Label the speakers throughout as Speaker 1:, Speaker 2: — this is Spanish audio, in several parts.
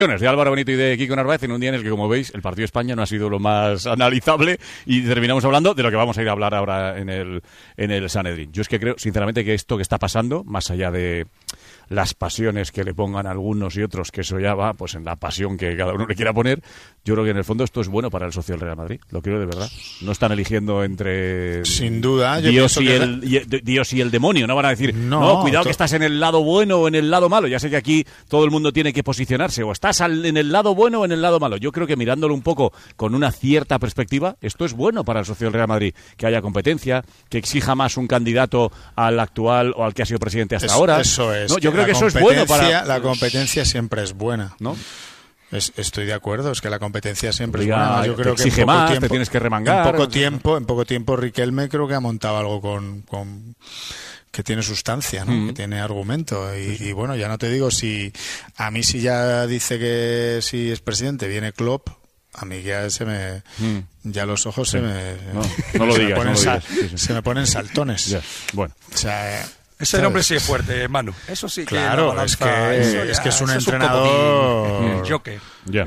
Speaker 1: de Álvaro Benito y de Kiko Narváez en un día en el que, como veis, el partido de España no ha sido lo más analizable y terminamos hablando de lo que vamos a ir a hablar ahora en el Sanedrín. Yo es que creo, sinceramente, que esto que está pasando, más allá de las pasiones que le pongan algunos y otros, que eso ya va pues en la pasión que cada uno le quiera poner, yo creo que en el fondo esto es bueno para el socio del Real Madrid, lo creo de verdad. No están eligiendo entre
Speaker 2: sin duda
Speaker 1: Dios y el demonio, no van a decir no, cuidado que estás en el lado bueno o en el lado malo. Ya sé que aquí todo el mundo tiene que posicionarse, o estás en el lado bueno o en el lado malo. Yo creo que mirándolo un poco con una cierta perspectiva, esto es bueno para el socio del Real Madrid, que haya competencia, que exija más un candidato al actual o al que ha sido presidente hasta ahora.
Speaker 2: Eso es.
Speaker 1: No, yo creo que eso es bueno para...
Speaker 2: La competencia siempre es buena,
Speaker 1: ¿no?
Speaker 2: Estoy de acuerdo, es que la competencia siempre
Speaker 1: Oiga,
Speaker 2: es buena. Yo creo que
Speaker 1: exige más, tiempo, te tienes que remangar.
Speaker 2: En poco tiempo Riquelme creo que ha montado algo con que tiene sustancia, ¿no? Que tiene argumento. Y bueno, ya no te digo si... A mí si ya dice que si es presidente viene Klopp, a mí ya ya los ojos se me...
Speaker 1: No lo digas,
Speaker 2: se me ponen saltones.
Speaker 1: Ya. Bueno.
Speaker 2: O sea...
Speaker 3: Ese nombre sí es fuerte, Manu. Eso sí que...
Speaker 2: Claro, es que es un entrenador...
Speaker 3: Joker.
Speaker 1: Ya.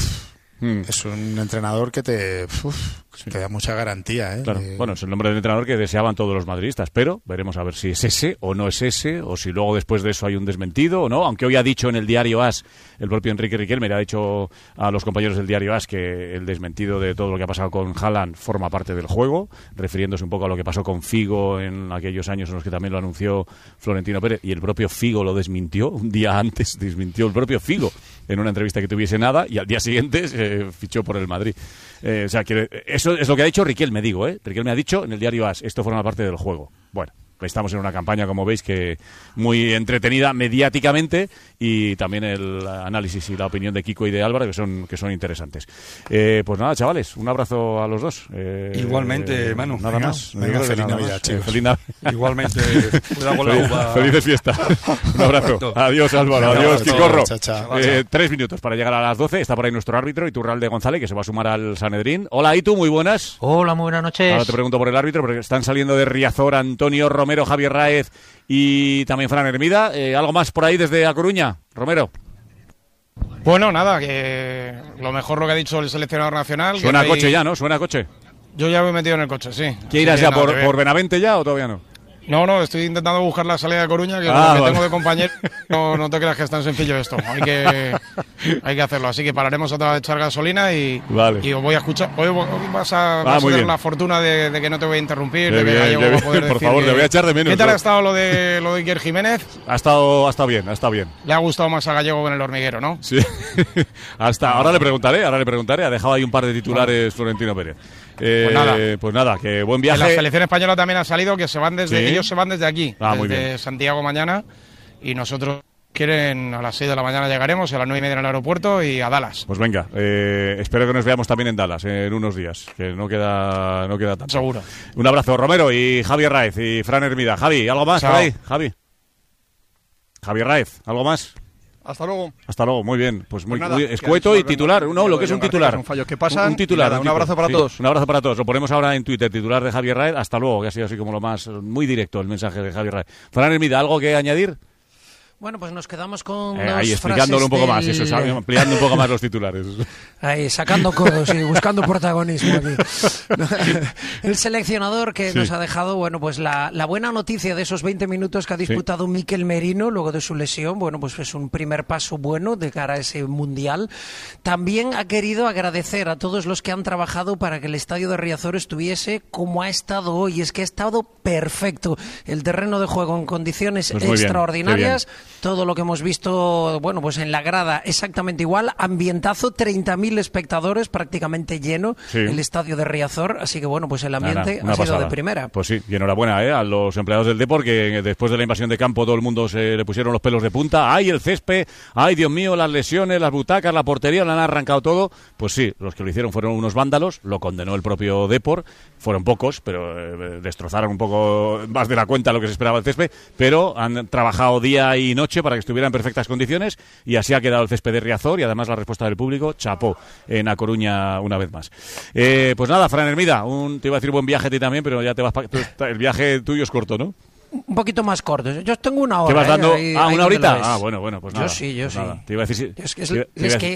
Speaker 2: Es un entrenador que te da mucha garantía, ¿eh?
Speaker 1: Claro. Bueno, es el nombre del entrenador que deseaban todos los madridistas, pero veremos a ver si es ese o no es ese, o si luego después de eso hay un desmentido o no, aunque hoy ha dicho en el diario AS, el propio Enrique Riquelme le ha dicho a los compañeros del diario AS que el desmentido de todo lo que ha pasado con Haaland forma parte del juego, refiriéndose un poco a lo que pasó con Figo en aquellos años en los que también lo anunció Florentino Pérez, y el propio Figo lo desmintió, un día antes desmintió el propio Figo en una entrevista que tuviese nada, y al día siguiente fichó por el Madrid. O sea, que eso es lo que ha dicho Riquelme, digo, Riquelme ha dicho en el diario AS, esto forma parte del juego. Bueno, estamos en una campaña, como veis, que muy entretenida mediáticamente, y también el análisis y la opinión de Kiko y de Álvaro, que son interesantes. Pues nada, chavales, un abrazo a los dos.
Speaker 3: Igualmente, Manu.
Speaker 2: Nada más. Feliz Navidad, chicos.
Speaker 1: Feliz Navidad.
Speaker 3: Igualmente, cuidado con la uva.
Speaker 1: Felices fiestas. Un abrazo. Adiós, Álvaro. Adiós, Quicorro. 3 minutos para llegar a las 12. Está por ahí nuestro árbitro, Iturralde González, que se va a sumar al Sanedrín. Hola, Itu, muy buenas.
Speaker 4: Hola, muy buenas noches.
Speaker 1: Ahora te pregunto por el árbitro, porque están saliendo de Riazor Antonio Romero, Javier Raez y también Fran Hermida. ¿Algo más por ahí desde A Coruña, Romero?
Speaker 5: Bueno, nada, que lo mejor lo que ha dicho el seleccionador nacional.
Speaker 1: Suena a coche ya, ¿no? Suena a coche.
Speaker 5: Yo ya me he metido en el coche, sí.
Speaker 1: ¿Qué irás ya por Benavente ya o todavía no?
Speaker 5: No, estoy intentando buscar la salida de Coruña, que lo que tengo de compañero. No te creas que es tan sencillo esto. Hay que hacerlo. Así que pararemos a echar gasolina y os voy a escuchar. Hoy vas a tener la fortuna de que no te voy a interrumpir.
Speaker 1: Por favor, te voy a echar de menos.
Speaker 5: ¿Qué tal ha estado lo de Iker Jiménez?
Speaker 1: Ha estado bien.
Speaker 5: Le ha gustado más a Gallego con el hormiguero, ¿no?
Speaker 1: Sí. Ahora le preguntaré. Ha dejado ahí un par de titulares Florentino Pérez. Pues nada, que buen viaje.
Speaker 5: En la selección española también ha salido que ellos se van desde aquí, desde Santiago mañana, y nosotros a las 6 de la mañana llegaremos, a las 9:30 en el aeropuerto y a Dallas.
Speaker 1: Pues venga, espero que nos veamos también en Dallas en unos días, que no queda tanto.
Speaker 5: Seguro.
Speaker 1: Un abrazo, Romero y Javier Raez y Fran Hermida. Javi, ¿algo más por ahí? Javier Raez, ¿algo más?
Speaker 3: Hasta luego.
Speaker 1: Hasta luego, muy bien. Pues muy escueto y titular. No, lo que es un titular.
Speaker 3: Fallos que pasan.
Speaker 1: Un titular.
Speaker 3: Nada, un abrazo para todos.
Speaker 1: Un abrazo para todos. Lo ponemos ahora en Twitter, titular de Javier Raez. Hasta luego, que ha sido así como lo más, muy directo el mensaje de Javier Raez. Fran Hermida, ¿algo que añadir?
Speaker 4: Bueno, pues nos quedamos con
Speaker 1: ahí explicándolo un poco más, eso, ampliando un poco más los titulares.
Speaker 4: Ahí, sacando codos y buscando protagonismo aquí. El seleccionador que nos ha dejado, bueno, pues la buena noticia de esos 20 minutos que ha disputado Mikel Merino luego de su lesión, bueno, pues es un primer paso bueno de cara a ese Mundial. También ha querido agradecer a todos los que han trabajado para que el estadio de Riazor estuviese como ha estado hoy. Es que ha estado perfecto. El terreno de juego en condiciones extraordinarias. Todo lo que hemos visto, bueno, pues en la grada exactamente igual, ambientazo, 30.000 espectadores, prácticamente lleno, el estadio de Riazor, así que bueno, pues el ambiente ha sido de primera.
Speaker 1: Pues sí, y enhorabuena a los empleados del Depor, que después de la invasión de campo todo el mundo se le pusieron los pelos de punta. ¡Ay, el césped! ¡Ay, Dios mío, las lesiones, las butacas, la portería, le han arrancado todo! Pues sí, los que lo hicieron fueron unos vándalos, lo condenó el propio Depor, fueron pocos, pero destrozaron un poco más de la cuenta lo que se esperaba del césped, pero han trabajado día y noche para que estuviera en perfectas condiciones, y así ha quedado el césped de Riazor, y además la respuesta del público, chapó en A Coruña una vez más. Pues nada, Fran Hermida, te iba a decir buen viaje a ti también, pero ya te vas el viaje tuyo es corto, ¿no?
Speaker 4: un poquito más cortos. Yo tengo una hora.
Speaker 1: ¿Qué vas dando?
Speaker 4: Ahí
Speaker 1: ¿Una horita?
Speaker 4: lo ves.
Speaker 1: Bueno, pues nada.
Speaker 4: Yo sí.
Speaker 1: Nada. Te iba a decir...
Speaker 4: Es que